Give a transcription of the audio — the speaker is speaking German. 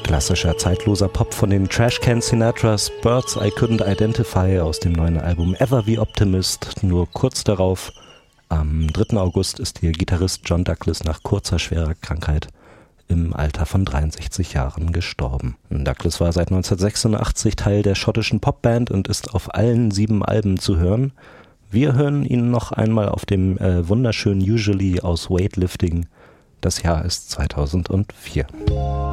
Klassischer, zeitloser Pop von den Trashcan Sinatras, Birds I Couldn't Identify aus dem neuen Album Ever the Optimist. Nur kurz darauf, am 3. August, ist ihr Gitarrist John Douglas nach kurzer, schwerer Krankheit im Alter von 63 Jahren gestorben. Douglas war seit 1986 Teil der schottischen Popband und ist auf allen 7 Alben zu hören. Wir hören ihn noch einmal auf dem wunderschönen Usually aus Weightlifting. Das Jahr ist 2004.